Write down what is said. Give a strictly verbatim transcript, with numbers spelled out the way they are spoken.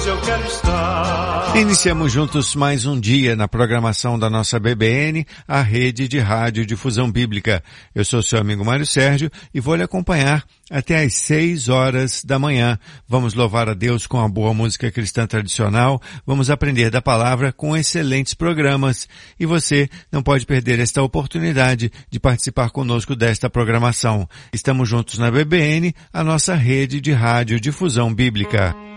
eu quero estar. Iniciamos juntos mais um dia na programação da nossa B B N, a rede de rádio difusão bíblica. Eu sou seu amigo Mário Sérgio e vou lhe acompanhar até às seis horas da manhã. Vamos louvar a Deus com a boa música cristã tradicional, vamos aprender da palavra com excelentes programas. E você não pode perder esta oportunidade de participar conosco desta programação. Estamos juntos na B B N, a nossa rede de rádio difusão bíblica.